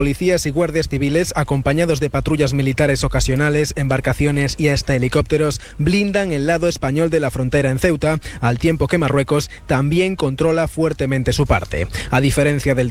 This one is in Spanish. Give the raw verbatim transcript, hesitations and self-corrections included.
Policías y guardias civiles, acompañados de patrullas militares ocasionales, embarcaciones y hasta helicópteros, blindan el lado español de la frontera en Ceuta, al tiempo que Marruecos también controla fuertemente su parte. A diferencia del